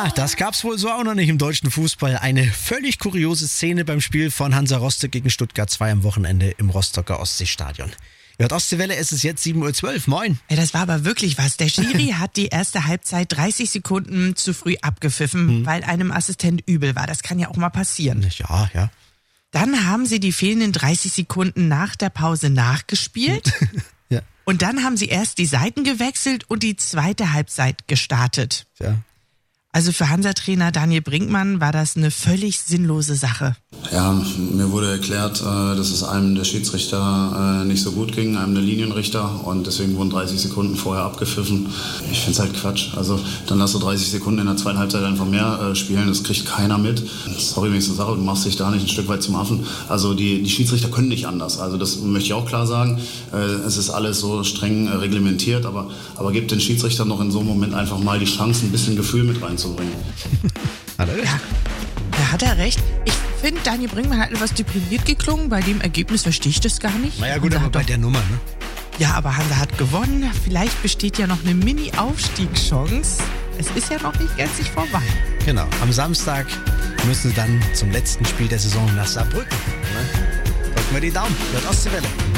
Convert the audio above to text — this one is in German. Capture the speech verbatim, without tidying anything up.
Ja, das gab's wohl so auch noch nicht im deutschen Fußball. Eine völlig kuriose Szene beim Spiel von Hansa Rostock gegen Stuttgart zwei am Wochenende im Rostocker Ostseestadion. Ja, Ostseewelle, es ist jetzt sieben Uhr zwölf. Moin. Ja, das war aber wirklich was. Der Schiri hat die erste Halbzeit dreißig Sekunden zu früh abgepfiffen, hm. weil einem Assistent übel war. Das kann ja auch mal passieren. Ja, ja. Dann haben sie die fehlenden dreißig Sekunden nach der Pause nachgespielt. Ja. Und dann haben sie erst die Seiten gewechselt und die zweite Halbzeit gestartet. Ja. Also für Hansa-Trainer Daniel Brinkmann war das eine völlig sinnlose Sache. Ja, mir wurde erklärt, dass es einem der Schiedsrichter nicht so gut ging, einem der Linienrichter, und deswegen wurden dreißig Sekunden vorher abgepfiffen. Ich finde es halt Quatsch. Also dann lass du dreißig Sekunden in der zweiten Halbzeit einfach mehr spielen, das kriegt keiner mit. Sorry, wenn ich so sage, du machst dich da nicht ein Stück weit zum Affen. Also die, die Schiedsrichter können nicht anders. Also das möchte ich auch klar sagen. Es ist alles so streng reglementiert, aber, aber gibt den Schiedsrichtern noch in so einem Moment einfach mal die Chance, ein bisschen Gefühl mit reinzubringen. Hat er recht? Ja, da hat er recht. Ich finde, Daniel Brinkmann hat etwas deprimiert geklungen. Bei dem Ergebnis verstehe ich das gar nicht. Naja gut, aber bei der Nummer, ne? Ja, aber Hansa hat gewonnen. Vielleicht besteht ja noch eine Mini-Aufstiegschance. Es ist ja noch nicht gänzlich vorbei. Genau, am Samstag müssen sie dann zum letzten Spiel der Saison nach Saarbrücken. Ne? Drücken wir die Daumen. Hört Ostseewelle.